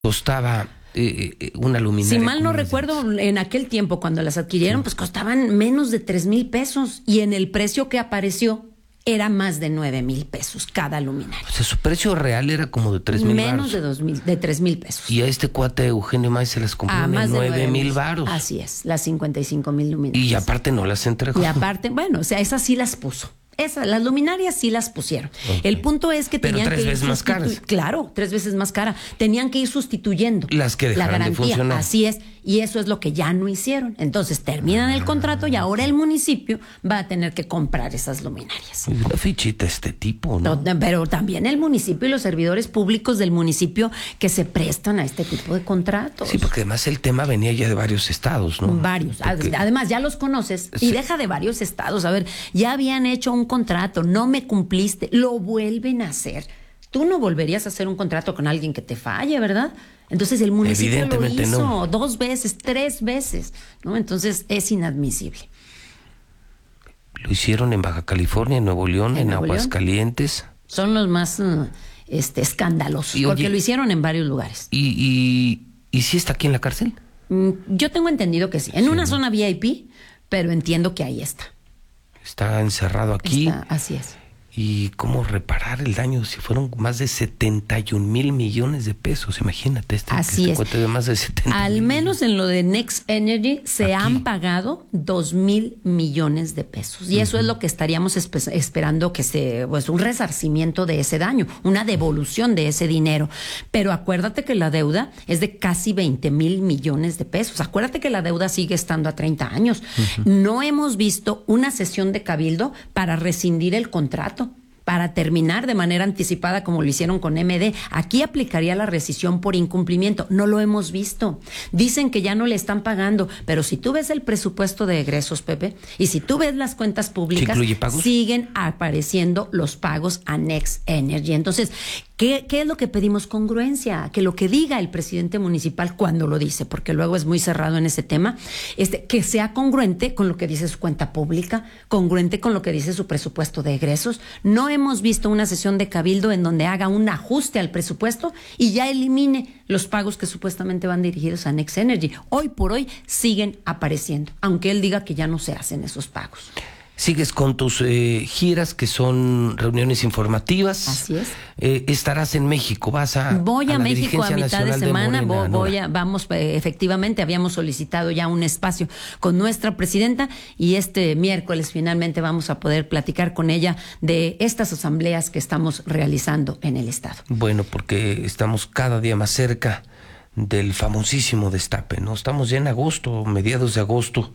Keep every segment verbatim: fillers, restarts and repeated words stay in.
costaba eh, eh, una luminaria? Si mal no como las recuerdo, de- en aquel tiempo cuando las adquirieron, Sí. pues costaban menos de tres mil pesos y en el precio que apareció era más de nueve mil pesos cada luminaria. O sea, su precio real era como de tres mil Menos varos. de dos mil, de tres mil pesos. Y a este cuate Eugenio May se las compró Ah, en más de nueve mil varos. Así es, las cincuenta y cinco mil luminarias. Y aparte no las entregó. Y aparte, bueno, o sea, esas sí las puso. Esas, las luminarias sí las pusieron. Ok. El punto es que Pero tenían tres que ir veces más sustitu- caras. Claro, tres veces más cara. Tenían que ir sustituyendo Las que la dejaron de garantía. funcionar. Así es. Y eso es lo que ya no hicieron. Entonces terminan el contrato y ahora el municipio va a tener que comprar esas luminarias. Una fichita este tipo, ¿no? No, Pero también el municipio y los servidores públicos del municipio que se prestan a este tipo de contratos. Sí, porque además el tema venía ya de varios estados, ¿no? Varios. Porque- Además, ya los conoces y Sí. deja de varios estados. A ver, ya habían hecho un contrato, no me cumpliste, lo vuelven a hacer. Tú no volverías a hacer un contrato con alguien que te falle, ¿verdad? Entonces el municipio lo Evidentemente hizo no. dos veces, tres veces, ¿no? Entonces es inadmisible. Lo hicieron en Baja California, en Nuevo León, ¿En en, Nuevo León? Aguascalientes. Son los más uh, este, escandalosos, Y, porque oye, lo hicieron en varios lugares. ¿Y, y, y si está aquí en la cárcel? Mm, Yo tengo entendido que sí. En una zona V I P, pero entiendo que ahí está. Está encerrado aquí. Está- así es. ¿Y cómo reparar el daño? Si fueron más de setenta y un mil millones de pesos, imagínate. Este, Así este es. cuate de más de setenta Al mil menos en lo de Next Energy se Aquí. han pagado dos mil millones de pesos. Y eso es lo que estaríamos espe- esperando que se, pues un resarcimiento de ese daño, una devolución de ese dinero. Pero acuérdate que la deuda es de casi veinte mil millones de pesos. Acuérdate que la deuda sigue estando a treinta años. No hemos visto una sesión de cabildo para rescindir el contrato, para terminar de manera anticipada como lo hicieron con M D. Aquí aplicaría la rescisión por incumplimiento. No lo hemos visto. Dicen que ya no le están pagando, pero si tú ves el presupuesto de egresos, Pepe, y si tú ves las cuentas públicas, ¿Sí incluye pagos? siguen apareciendo los pagos a Next Energy. Entonces, ¿qué, ¿qué es lo que pedimos? Congruencia, que lo que diga el presidente municipal cuando lo dice, porque luego es muy cerrado en ese tema, este, que sea congruente con lo que dice su cuenta pública, congruente con lo que dice su presupuesto de egresos. No hemos visto una sesión de cabildo en donde haga un ajuste al presupuesto y ya elimine los pagos que supuestamente van dirigidos a Next Energy. Hoy por hoy siguen apareciendo, aunque él diga que ya no se hacen esos pagos. Sigues con tus eh, giras, que son reuniones informativas. Así es. Eh, estarás en México, vas a. Voy a, a la México a dirigencia mitad de nacional semana, Morena, vo- voy Nora. a, vamos, eh, efectivamente, habíamos solicitado ya un espacio con nuestra presidenta y este miércoles finalmente vamos a poder platicar con ella de estas asambleas que estamos realizando en el estado. Bueno, porque estamos cada día más cerca del famosísimo destape, ¿no? Estamos ya en agosto, mediados de agosto.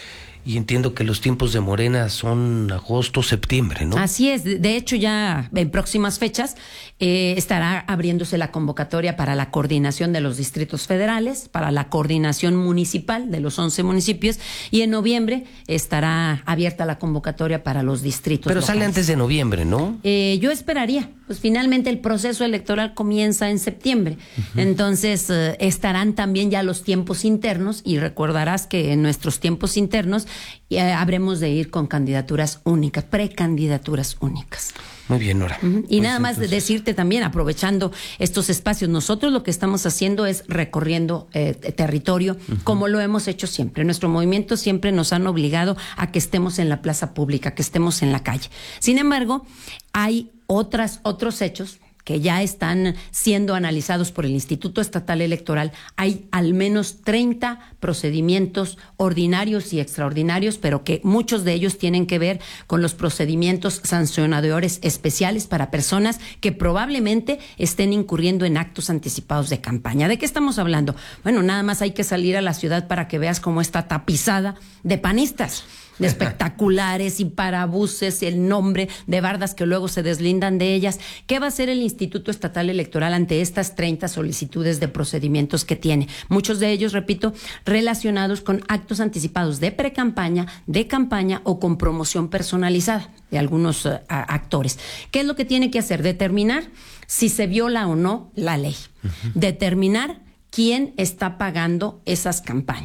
Y entiendo que los tiempos de Morena son agosto, septiembre, ¿no? Así es, de de hecho ya en próximas fechas eh, estará abriéndose la convocatoria para la coordinación de los distritos federales, para la coordinación municipal de los once municipios y en noviembre estará abierta la convocatoria para los distritos Pero sale locales. antes de noviembre, ¿no? Eh, yo esperaría, pues finalmente el proceso electoral comienza en septiembre, entonces eh, estarán también ya los tiempos internos y recordarás que en nuestros tiempos internos eh, habremos de ir con candidaturas únicas, precandidaturas únicas. Muy bien, Nora. Y Pues nada más de entonces, decirte también, aprovechando estos espacios, nosotros lo que estamos haciendo es recorriendo eh, territorio, como lo hemos hecho siempre. Nuestro movimiento siempre nos han obligado a que estemos en la plaza pública, que estemos en la calle. Sin embargo, hay otras, otros hechos que ya están siendo analizados por el Instituto Estatal Electoral. Hay al menos treinta procedimientos ordinarios y extraordinarios, pero que muchos de ellos tienen que ver con los procedimientos sancionadores especiales para personas que probablemente estén incurriendo en actos anticipados de campaña. ¿De qué estamos hablando? Bueno, nada más hay que salir a la ciudad para que veas cómo está tapizada de panistas, de espectaculares y parabuses, el nombre de bardas que luego se deslindan de ellas. ¿Qué va a hacer el Instituto Estatal Electoral ante estas treinta solicitudes de procedimientos que tiene? Muchos de ellos, repito, relacionados con actos anticipados de precampaña, de campaña o con promoción personalizada de algunos uh, actores. ¿Qué es lo que tiene que hacer? Determinar si se viola o no la ley. Uh-huh. Determinar quién está pagando esas campañas.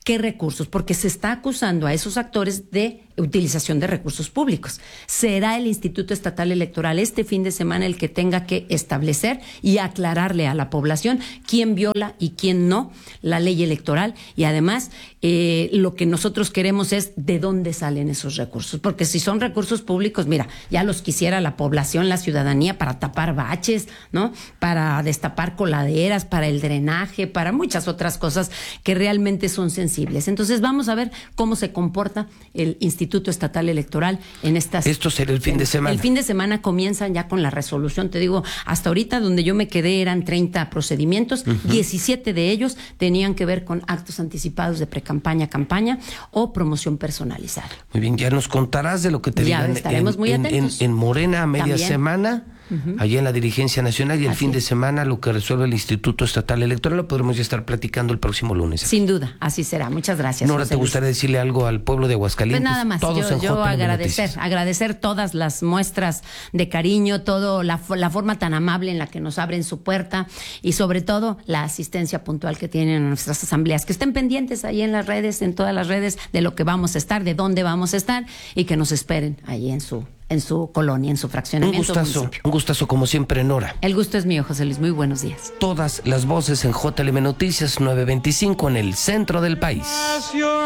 ¿Qué recursos? Porque se está acusando a esos actores de utilización de recursos públicos. Será el Instituto Estatal Electoral este fin de semana el que tenga que establecer y aclararle a la población quién viola y quién no la ley electoral, y además eh, lo que nosotros queremos es de dónde salen esos recursos, porque si son recursos públicos, mira, ya los quisiera la población, la ciudadanía, para tapar baches, ¿no? Para destapar coladeras, para el drenaje, para muchas otras cosas que realmente son sensibles. Entonces vamos a ver cómo se comporta el Instituto Estatal Electoral en estas... Esto será el fin de semana. El fin de semana comienzan ya con la resolución. Te digo, hasta ahorita donde yo me quedé eran treinta procedimientos, uh-huh. diecisiete de ellos tenían que ver con actos anticipados de precampaña, campaña o promoción personalizada. Muy bien, ya nos contarás de lo que te ya digan estaremos en, muy en, atentos. En, en Morena a media También. semana. Uh-huh. Allá en la dirigencia nacional, y el Así fin de es. semana lo que resuelve el Instituto Estatal Electoral lo podremos ya estar platicando el próximo lunes. Sin duda, así será. Muchas gracias. Nora, José ¿te Luis. gustaría decirle algo al pueblo de Aguascalientes? Pues nada más, Todos yo, en yo J M agradecer, Noticias. agradecer todas las muestras de cariño, todo la, la forma tan amable en la que nos abren su puerta, y sobre todo la asistencia puntual que tienen en nuestras asambleas. Que estén pendientes ahí en las redes, en todas las redes, de lo que vamos a estar, de dónde vamos a estar, y que nos esperen ahí en su en su colonia, en su Un fraccionamiento. gustazo, municipio. un gustazo como siempre, Nora. El gusto es mío, José Luis. Muy buenos días. Todas las voces en J L M Noticias nueve veinticinco en el centro del país.